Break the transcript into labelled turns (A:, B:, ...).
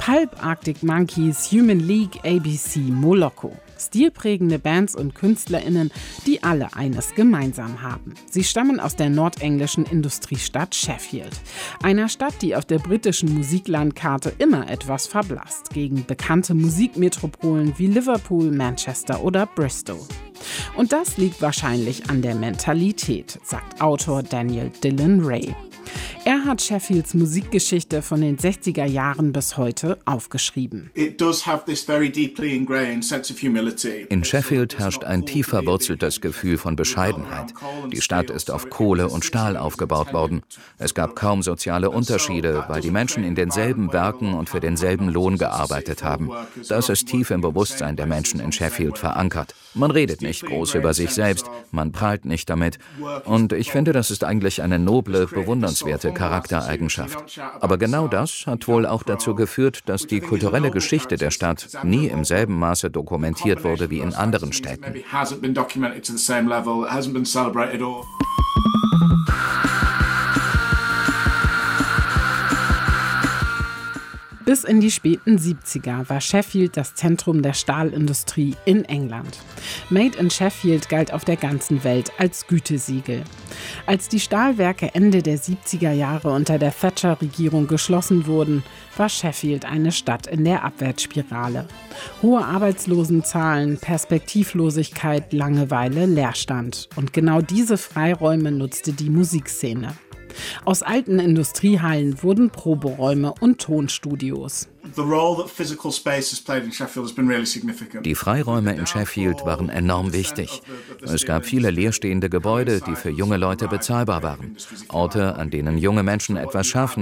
A: Pulp, Arctic Monkeys, Human League, ABC, Moloko. Stilprägende Bands und KünstlerInnen, die alle eines gemeinsam haben. Sie stammen aus der nordenglischen Industriestadt Sheffield. Einer Stadt, die auf der britischen Musiklandkarte immer etwas verblasst, gegen bekannte Musikmetropolen wie Liverpool, Manchester oder Bristol. Und das liegt wahrscheinlich an der Mentalität, sagt Autor Daniel Dillon Ray. Er hat Sheffields Musikgeschichte von den 60er Jahren bis heute aufgeschrieben.
B: In Sheffield herrscht ein tief verwurzeltes Gefühl von Bescheidenheit. Die Stadt ist auf Kohle und Stahl aufgebaut worden. Es gab kaum soziale Unterschiede, weil die Menschen in denselben Werken und für denselben Lohn gearbeitet haben. Das ist tief im Bewusstsein der Menschen in Sheffield verankert. Man redet nicht groß über sich selbst, man prahlt nicht damit. Und ich finde, das ist eigentlich eine noble, bewundernswerte Charaktereigenschaft. Aber genau das hat wohl auch dazu geführt, dass die kulturelle Geschichte der Stadt nie im selben Maße dokumentiert wurde wie in anderen Städten.
A: Bis in die späten 70er war Sheffield das Zentrum der Stahlindustrie in England. Made in Sheffield galt auf der ganzen Welt als Gütesiegel. Als die Stahlwerke Ende der 70er Jahre unter der Thatcher-Regierung geschlossen wurden, war Sheffield eine Stadt in der Abwärtsspirale. Hohe Arbeitslosenzahlen, Perspektivlosigkeit, Langeweile, Leerstand. Und genau diese Freiräume nutzte die Musikszene. Aus alten Industriehallen wurden Proberäume und Tonstudios.
B: Die Freiräume in Sheffield waren enorm wichtig. Es gab viele leerstehende Gebäude, die für junge Leute bezahlbar waren. Orte, an denen junge Menschen etwas schaffen